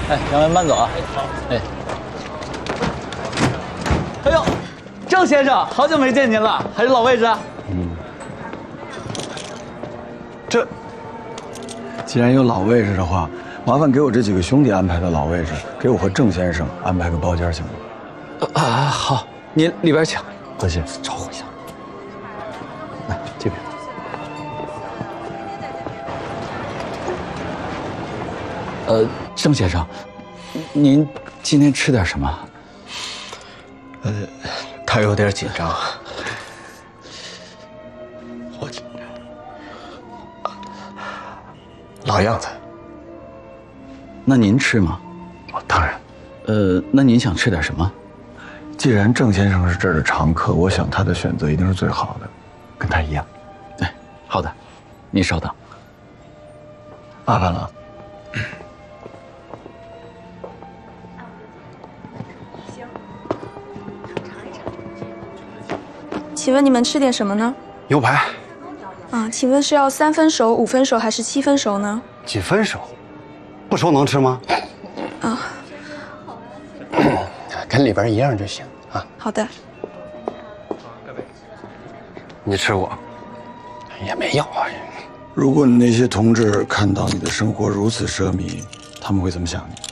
哎，两位慢走啊！哎，哎呦，郑先生，好久没见您了，还是老位置啊？ 这既然有老位置的话，麻烦给我这几个兄弟安排的老位置，给我和郑先生安排个包间行吗？ 好，您里边请。 多谢。 招呼一下。来这边。郑先生，您今天吃点什么？ 他有点紧张。我老样子。 那您吃吗？ 当然。 那您想吃点什么？ 既然郑先生是这儿的常客，我想他的选择一定是最好的，跟他一样。 哎，好的，您稍等。 麻烦了。 请问你们吃点什么呢？ 牛排。 啊，请问是要3分熟、5分熟还是7分熟呢？ 几分熟？不熟能吃吗？ 啊， 跟里边一样就行啊。 好的。 你吃过？也没有啊。 如果你那些同志看到你的生活如此奢靡，他们会怎么想你？